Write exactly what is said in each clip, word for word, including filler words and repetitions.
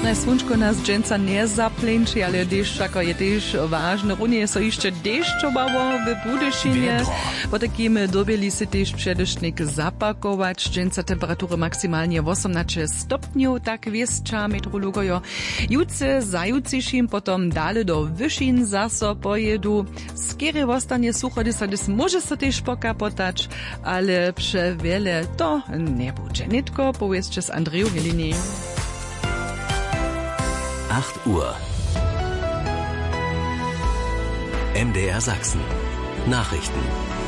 Na słončko nas dżęca nie zaplęczy, ale deszcz ako je też ważne. Runie so jeszcze deszczowało w Budyszynie. Po takim dobieli się też przedesznik zapakować. Dżęca temperatury maksymalnie osiemnaście stopni, tak wieszcza meteorologojo. Jutce zajutrzejszym potom dalej do wyżin zaso pojedu. Skiery ostanie sucho, gdy sa może so też pokapotać, ale przewiele to nie będzie. Nitko powiedzcie z Andreju Helini. acht Uhr. M D R Sachsen. Nachrichten.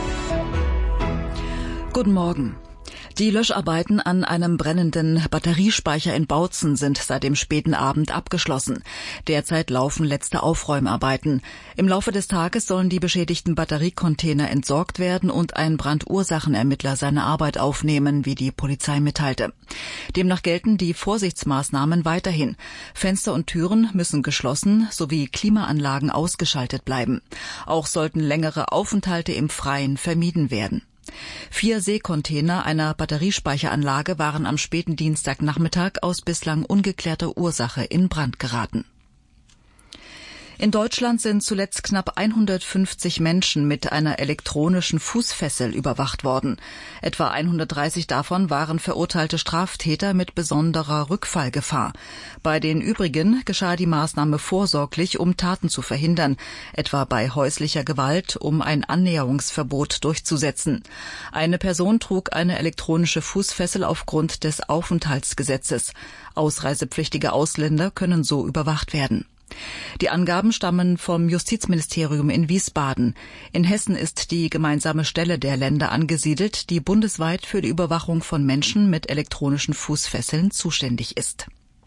Guten Morgen. Die Löscharbeiten an einem brennenden Batteriespeicher in Bautzen sind seit dem späten Abend abgeschlossen. Derzeit laufen letzte Aufräumarbeiten. Im Laufe des Tages sollen die beschädigten Batteriecontainer entsorgt werden und ein Brandursachenermittler seine Arbeit aufnehmen, wie die Polizei mitteilte. Demnach gelten die Vorsichtsmaßnahmen weiterhin. Fenster und Türen müssen geschlossen sowie Klimaanlagen ausgeschaltet bleiben. Auch sollten längere Aufenthalte im Freien vermieden werden. Vier Seekontainer einer Batteriespeicheranlage waren am späten Dienstagnachmittag aus bislang ungeklärter Ursache in Brand geraten. In Deutschland sind zuletzt knapp hundertfünfzig Menschen mit einer elektronischen Fußfessel überwacht worden. Etwa hundertdreißig davon waren verurteilte Straftäter mit besonderer Rückfallgefahr. Bei den übrigen geschah die Maßnahme vorsorglich, um Taten zu verhindern, etwa bei häuslicher Gewalt, um ein Annäherungsverbot durchzusetzen. Eine Person trug eine elektronische Fußfessel aufgrund des Aufenthaltsgesetzes. Ausreisepflichtige Ausländer können so überwacht werden. Die Angaben stammen vom Justizministerium in Wiesbaden. In Hessen ist die gemeinsame Stelle der Länder angesiedelt, die bundesweit für die Überwachung von Menschen mit elektronischen Fußfesseln zuständig ist.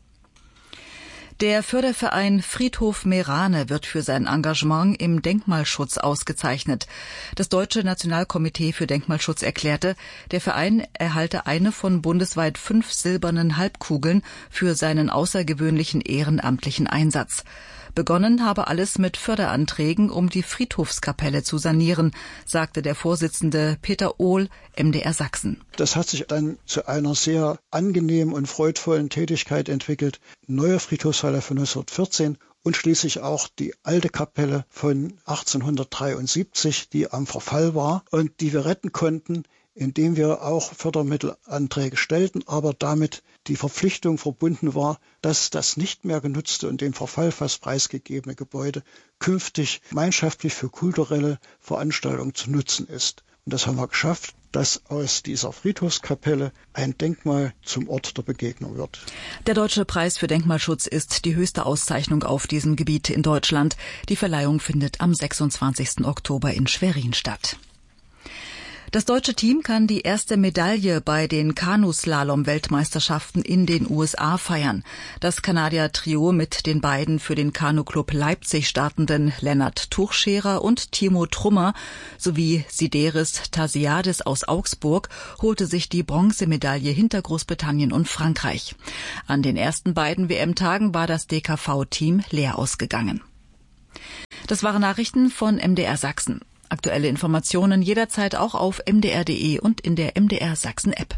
Der Förderverein Friedhof Meerane wird für sein Engagement im Denkmalschutz ausgezeichnet. Das Deutsche Nationalkomitee für Denkmalschutz erklärte, der Verein erhalte eine von bundesweit fünf silbernen Halbkugeln für seinen außergewöhnlichen ehrenamtlichen Einsatz. Begonnen habe alles mit Förderanträgen, um die Friedhofskapelle zu sanieren, sagte der Vorsitzende Peter Ohl, M D R Sachsen. Das hat sich dann zu einer sehr angenehmen und freudvollen Tätigkeit entwickelt. Neue Friedhofshalle von neunzehnhundertvierzehn und schließlich auch die alte Kapelle von achtzehnhundertdreiundsiebzig, die am Verfall war und die wir retten konnten, indem wir auch Fördermittelanträge stellten, aber damit die Verpflichtung verbunden war, dass das nicht mehr genutzte und dem Verfall fast preisgegebene Gebäude künftig gemeinschaftlich für kulturelle Veranstaltungen zu nutzen ist. Und das haben wir geschafft, dass aus dieser Friedhofskapelle ein Denkmal zum Ort der Begegnung wird. Der Deutsche Preis für Denkmalschutz ist die höchste Auszeichnung auf diesem Gebiet in Deutschland. Die Verleihung findet am sechsundzwanzigsten Oktober in Schwerin statt. Das deutsche Team kann die erste Medaille bei den Kanuslalom-Weltmeisterschaften in den U S A feiern. Das Kanadier-Trio mit den beiden für den Kanu-Club Leipzig startenden Lennart Tuchscherer und Timo Trummer sowie Sideris Tasiadis aus Augsburg holte sich die Bronzemedaille hinter Großbritannien und Frankreich. An den ersten beiden W M-Tagen war das D K V-Team leer ausgegangen. Das waren Nachrichten von M D R Sachsen. Aktuelle Informationen jederzeit auch auf m d r punkt d e und in der M D R Sachsen App.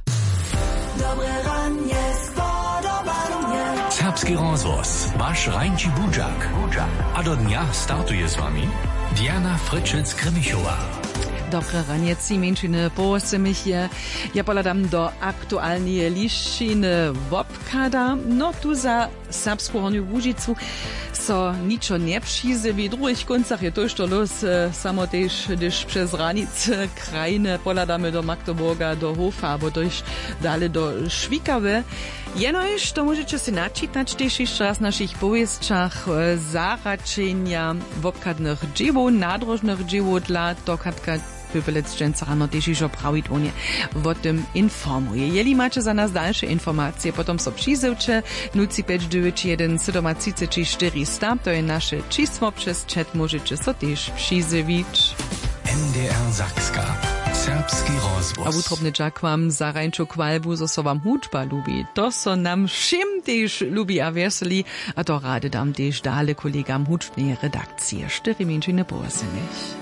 Serbski rozvoz, vaš Rajnči Budžak. A do dňa startuje s vami Diana Fryczec-Kremichova. Dobre ranie, ci menšiny połosimy się. Ja poladam do aktualnej lišiny wopkada. No tu za Serbsku Horniu Łužicu so niczo nie przyjdzie. W drugich końcach je to jeszcze los. Samo też, gdyż przez granice krajine poladamy do Magdeburga, do Hofa, albo też dalej do Szwikawy. Jenoż to możecie się naczytać też jeszcze raz w naszych powieściach zaraczenia wopkadnych dzieł, nadrożnych dzieł dla tokatka Pöpelec dżęca rano też już oprawidłonie o tym informuje. Jeli macie za nas dalsze informacje, potom so przyjrzewcie nuci pięć dziewięć jeden siedem trzy czterysta, to jest nasze czysło, przez chat możecie so też przyjrzewić. M D R Sakska. Serbski rozvoz. A utrobny dżak wam za Rajnču Kvalbu, zo so wam hudžba lubi. To so nam všim też lubi a veseli, a to rade dam też dale kolegam hudžbnej redakcije. Štyri minčine posenih.